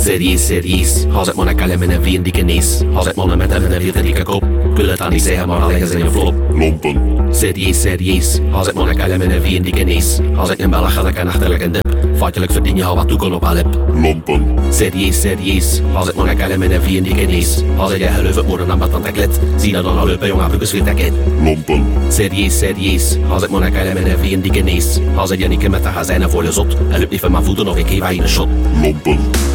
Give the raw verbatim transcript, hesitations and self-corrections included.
Serieus, serieus. Als ik mannen kallen met een vriend die genees. Als ik mannen met hem in een witte dikke kop. Ik wil het dan niet zeggen, maar al leggen ze in je flop. Lompen. Serieus, serieus. Als ik mannen kallen met een vriend die genees. Als ik een belach had, ik een achterlijk een dip. Feitelijk verdien je al wat toekomst op alip. Lompen. Serieus, serieus. Als ik mannen kallen met een vriend die genees. Als ik je geloof het moeder dan wat aan de klet. Zie dat dan al lopen, jongen, broekjes weer tekket. Lompen. Serieus, serieus. Als ik mannen kallen met een vriend die genees. Als ik je niet met de gazijnen voor je zot. En loopt niet van mijn voeten of ik geef haar een shot. Lompen.